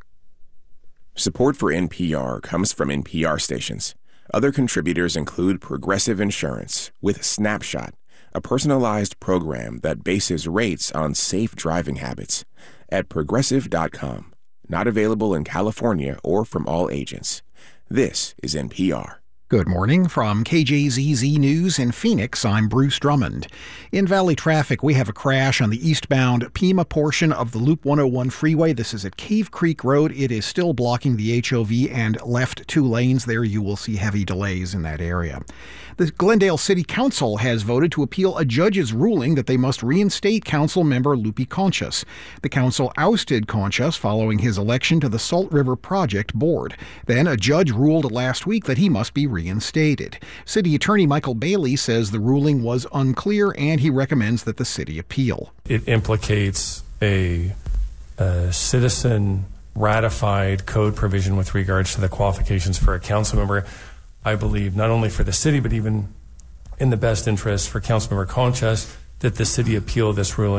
Support for N P R comes from N P R stations. Other contributors include Progressive Insurance with Snapshot, a personalized program that bases rates on safe driving habits at progressive dot com. Not available in California or from all agents. This is N P R. Good morning from K J Z Z News in Phoenix. I'm Bruce Drummond. In Valley traffic, we have a crash on the eastbound Pima portion of the Loop one oh one freeway. This is at Cave Creek Road. It is still blocking the H O V and left two lanes there. You will see heavy delays in that area. The Glendale City Council has voted to appeal a judge's ruling that they must reinstate council member Lupe Conchas. The council ousted Conchas following his election to the Salt River Project Board. Then a judge ruled last week that he must be reinstated. City Attorney Michael Bailey says the ruling was unclear and he recommends that the city appeal. It implicates a, a citizen ratified code provision with regards to the qualifications for a council member. I believe not only for the city, but even in the best interest for Councilmember Conchas, that the city appeal this ruling.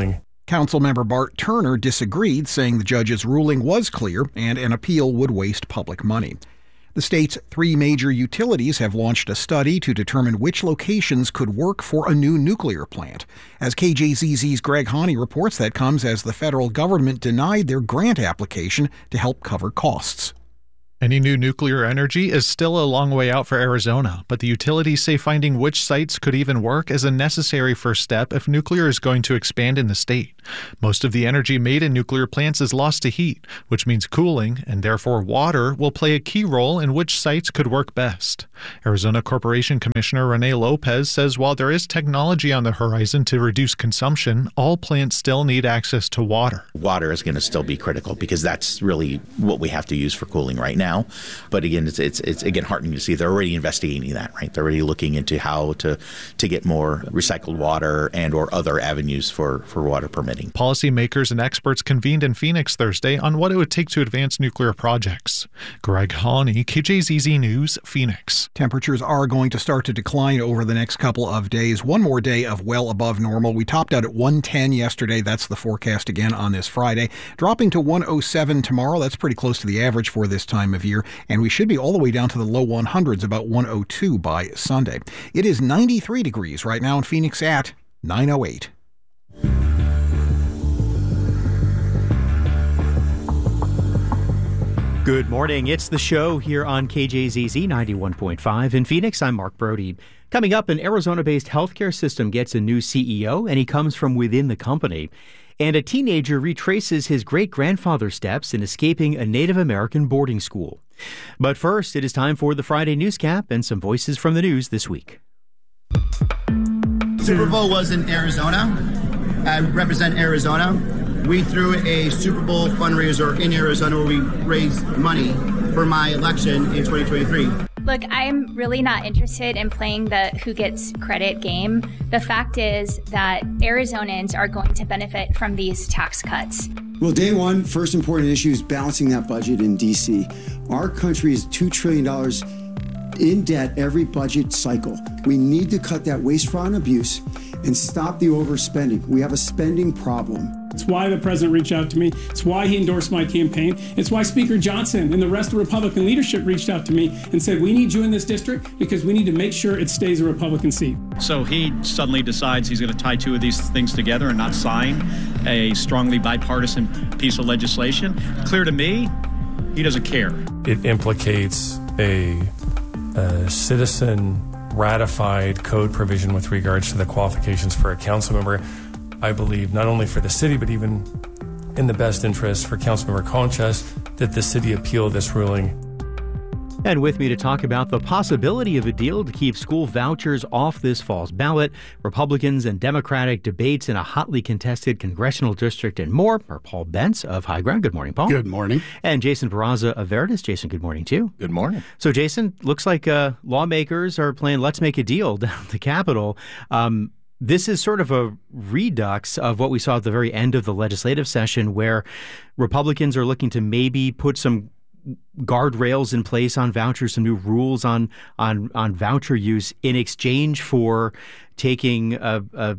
Councilmember Bart Turner disagreed, saying the judge's ruling was clear and an appeal would waste public money. The state's three major utilities have launched a study to determine which locations could work for a new nuclear plant. As K J Z Z's Greg Haney reports, that comes as the federal government denied their grant application to help cover costs. Any new nuclear energy is still a long way out for Arizona, but the utilities say finding which sites could even work is a necessary first step if nuclear is going to expand in the state. Most of the energy made in nuclear plants is lost to heat, which means cooling, and therefore water, will play a key role in which sites could work best. Arizona Corporation Commissioner Rene Lopez says while there is technology on the horizon to reduce consumption, all plants still need access to water. Water is going to still be critical because that's really what we have to use for cooling right now. But again, it's, it's it's again heartening to see they're already investigating that, right? They're already looking into how to to get more recycled water and or other avenues for, for water permitting. Policymakers and experts convened in Phoenix Thursday on what it would take to advance nuclear projects. Greg Haney, K J Z Z News, Phoenix. Temperatures are going to start to decline over the next couple of days. One more day of well above normal. We topped out at one ten yesterday. That's the forecast again on this Friday. Dropping to one oh seven tomorrow. That's pretty close to the average for this time of year, and we should be all the way down to the low one hundreds, about one oh two by Sunday. It is ninety-three degrees right now in Phoenix at nine oh eight. Good morning. It's The Show here on K J Z Z ninety-one point five. In Phoenix, I'm Mark Brody. Coming up, an Arizona-based healthcare system gets a new C E O, and he comes from within the company. And a teenager retraces his great-grandfather's steps in escaping a Native American boarding school. But first, it is time for the Friday Newscap and some voices from the news this week. Super Bowl was in Arizona. I represent Arizona. We threw a Super Bowl fundraiser in Arizona where we raised money for my election in twenty twenty-three. Look, I'm really not interested in playing the who gets credit game. The fact is that Arizonans are going to benefit from these tax cuts. Well, day one, first important issue is balancing that budget in D C. Our country is two trillion dollars in debt every budget cycle. We need to cut that waste, fraud, and abuse and stop the overspending. We have a spending problem. It's why the president reached out to me. It's why he endorsed my campaign. It's why Speaker Johnson and the rest of Republican leadership reached out to me and said, we need you in this district because we need to make sure it stays a Republican seat. So he suddenly decides he's going to tie two of these things together and not sign a strongly bipartisan piece of legislation. Clear to me, he doesn't care. It implicates a, a citizen ratified code provision with regards to the qualifications for a council member. I believe not only for the city, but even in the best interest for Councilmember Conchas, that the city appeal this ruling. And with me to talk about the possibility of a deal to keep school vouchers off this fall's ballot, Republicans and Democratic debates in a hotly contested congressional district and more, are Paul Bentz of High Ground. Good morning, Paul. Good morning. And Jason Barraza of Veritas. Jason, good morning, too. Good morning. So, Jason, looks like uh, lawmakers are playing let's make a deal down at the Capitol. Um, This is sort of a redux of what we saw at the very end of the legislative session, where Republicans are looking to maybe put some guardrails in place on vouchers, some new rules on on on voucher use in exchange for taking a, a,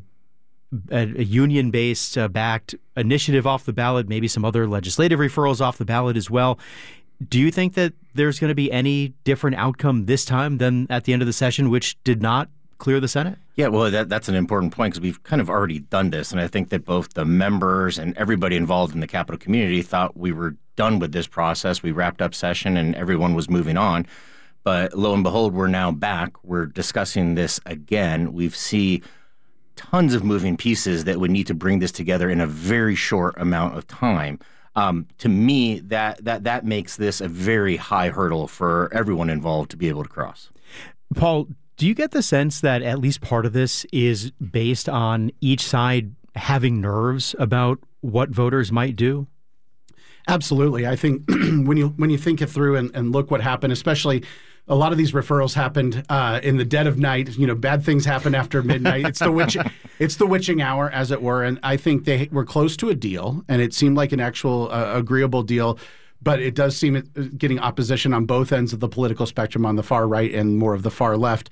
a union-based uh, backed initiative off the ballot, maybe some other legislative referrals off the ballot as well. Do you think that there's going to be any different outcome this time than at the end of the session, which did not clear the Senate? Yeah, well, that, that's an important point because we've kind of already done this. And I think that both the members and everybody involved in the Capitol community thought we were done with this process. We wrapped up session and everyone was moving on. But lo and behold, we're now back. We're discussing this again. We see tons of moving pieces that would need to bring this together in a very short amount of time. Um, to me, that, that, that makes this a very high hurdle for everyone involved to be able to cross. Paul, do you get the sense that at least part of this is based on each side having nerves about what voters might do? Absolutely. I think when you when you think it through and, and look what happened, especially a lot of these referrals happened uh, in the dead of night. You know, bad things happen after midnight. It's the witch, it's the witching hour, as it were. And I think they were close to a deal, and it seemed like an actual uh, agreeable deal. But it does seem it, getting opposition on both ends of the political spectrum, on the far right and more of the far left.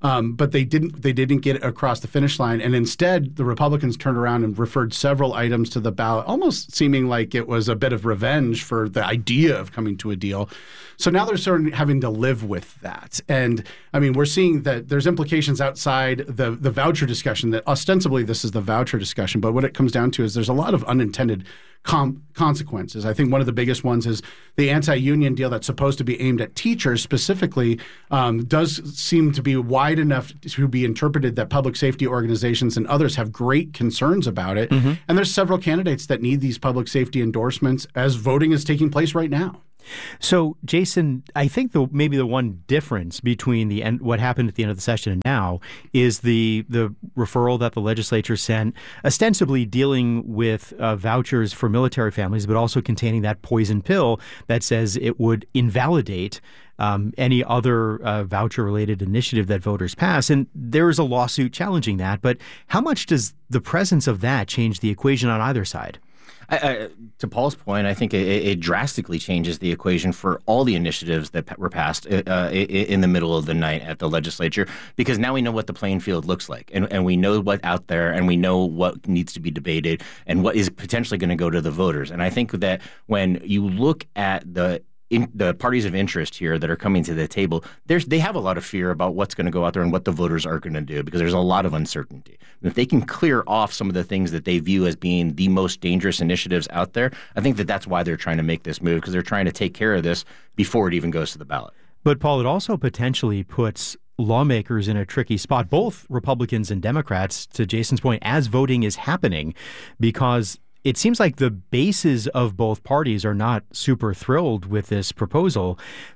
Um, but they didn't they didn't get across the finish line. And instead, the Republicans turned around and referred several items to the ballot, almost seeming like it was a bit of revenge for the idea of coming to a deal. So now they're sort of having to live with that. And I mean, we're seeing that there's implications outside the, the voucher discussion, that ostensibly this is the voucher discussion. But what it comes down to is there's a lot of unintended Com- consequences. I think one of the biggest ones is the anti-union deal that's supposed to be aimed at teachers specifically um, does seem to be wide enough to be interpreted that public safety organizations and others have great concerns about it. Mm-hmm. And there's several candidates that need these public safety endorsements as voting is taking place right now. So, Jason, I think the maybe the one difference between the end, what happened at the end of the session and now is the the referral that the legislature sent, ostensibly dealing with uh, vouchers for military families, but also containing that poison pill that says it would invalidate um, any other uh, voucher-related initiative that voters pass. And there is a lawsuit challenging that. But how much does the presence of that change the equation on either side? I, I, to Paul's point, I think it, it drastically changes the equation for all the initiatives that were passed uh, in the middle of the night at the legislature, because now we know what the playing field looks like, and, and we know what's out there, and we know what needs to be debated, and what is potentially going to go to the voters. And I think that when you look at the In, the parties of interest here that are coming to the table, there's, they have a lot of fear about what's going to go out there and what the voters are going to do, because there's a lot of uncertainty. And if they can clear off some of the things that they view as being the most dangerous initiatives out there, I think that that's why they're trying to make this move, because they're trying to take care of this before it even goes to the ballot. But, Paul, it also potentially puts lawmakers in a tricky spot, both Republicans and Democrats, to Jason's point, as voting is happening, because it seems like the bases of both parties are not super thrilled with this proposal.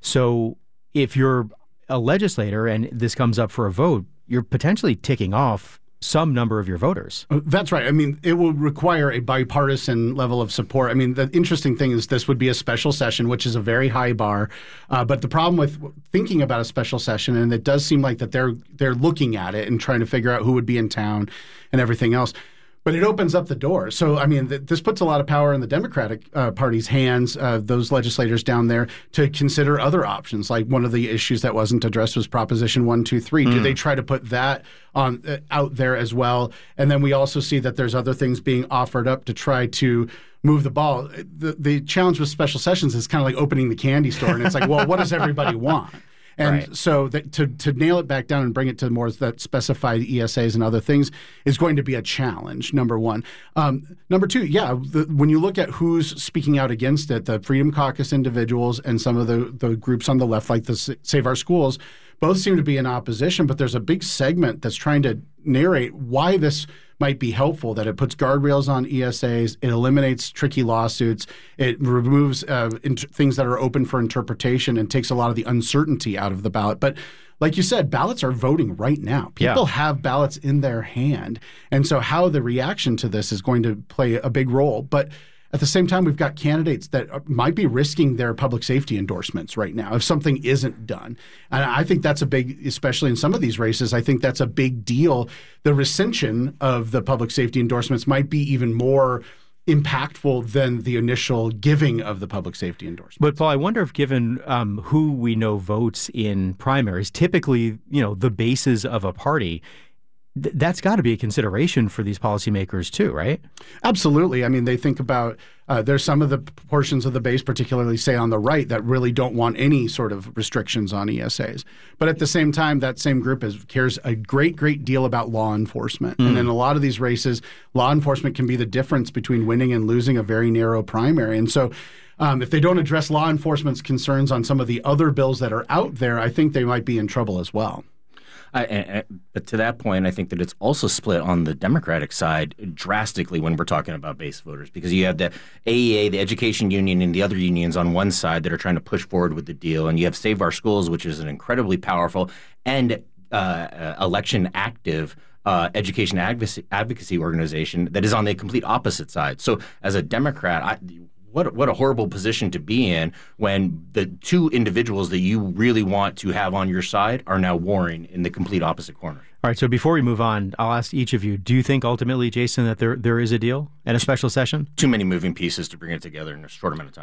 So if you're a legislator and this comes up for a vote, you're potentially ticking off some number of your voters. That's right. I mean, it will require a bipartisan level of support. I mean, the interesting thing is this would be a special session, which is a very high bar. Uh, but the problem with thinking about a special session, and it does seem like that they're they're looking at it and trying to figure out who would be in town and everything else. But it opens up the door. So, I mean, th- this puts a lot of power in the Democratic uh, Party's hands, uh, those legislators down there, to consider other options. Like one of the issues that wasn't addressed was Proposition one two three. Mm. Do they try to put that on uh, out there as well? And then we also see that there's other things being offered up to try to move the ball. The, the challenge with special sessions is kind of like opening the candy store. And it's like, well, what does everybody want? And right. so that to to nail it back down and bring it to more that specified E S As and other things is going to be a challenge, number one. Um, number two, yeah, the, when you look at who's speaking out against it, the Freedom Caucus individuals and some of the, the groups on the left, like the Save Our Schools, both seem to be in opposition, but there's a big segment that's trying to narrate why this might be helpful, that it puts guardrails on E S As, it eliminates tricky lawsuits, it removes uh, int- things that are open for interpretation and takes a lot of the uncertainty out of the ballot. But like you said, ballots are voting right now. People yeah. have ballots in their hand. And so how the reaction to this is going to play a big role. But at the same time, we've got candidates that might be risking their public safety endorsements right now if something isn't done. And I think that's a big, especially in some of these races, I think that's a big deal. The rescission of the public safety endorsements might be even more impactful than the initial giving of the public safety endorsement. But, Paul, I wonder if given um, who we know votes in primaries, typically, you know, the bases of a party, th- that's got to be a consideration for these policymakers too, right? Absolutely. I mean, they think about, uh, there's some of the portions of the base, particularly, say, on the right, that really don't want any sort of restrictions on E S As. But at the same time, that same group is, cares a great, great deal about law enforcement. Mm. And in a lot of these races, law enforcement can be the difference between winning and losing a very narrow primary. And so um, if they don't address law enforcement's concerns on some of the other bills that are out there, I think they might be in trouble as well. I, I, but to that point, I think that it's also split on the Democratic side drastically when we're talking about base voters, because you have the A E A, the education union, and the other unions on one side that are trying to push forward with the deal, and you have Save Our Schools, which is an incredibly powerful and uh, election active uh, education advocacy, advocacy organization that is on the complete opposite side. So as a Democrat, I, What what a horrible position to be in when the two individuals that you really want to have on your side are now warring in the complete opposite corner. All right, so before we move on, I'll ask each of you, do you think ultimately, Jason, that there there is a deal and a special session? Too many moving pieces to bring it together in a short amount of time.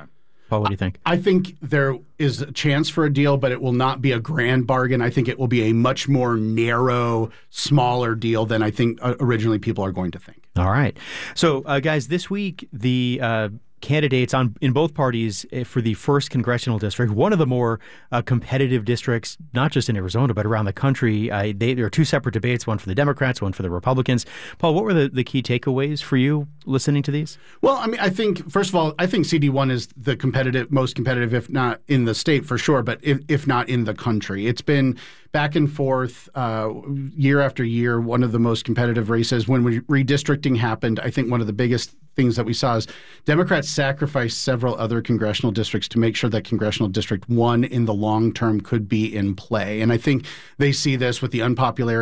Paul, what do you think? I think there is a chance for a deal, but it will not be a grand bargain. I think it will be a much more narrow, smaller deal than I think originally people are going to think. All right. So, uh, guys, this week, the uh, candidates on in both parties for the first congressional district, one of the more uh, competitive districts, not just in Arizona, but around the country. Uh, they, there are two separate debates, one for the Democrats, one for the Republicans. Paul, what were the, the key takeaways for you listening to these? Well, I mean, I think, first of all, I think C D one is the competitive, most competitive, if not in the state for sure, but if, if not in the country. It's been back and forth uh, year after year, one of the most competitive races. When we, redistricting happened, I think one of the biggest things that we saw is Democrats sacrificed several other congressional districts to make sure that congressional district one in the long term could be in play. And I think they see this with the unpopularity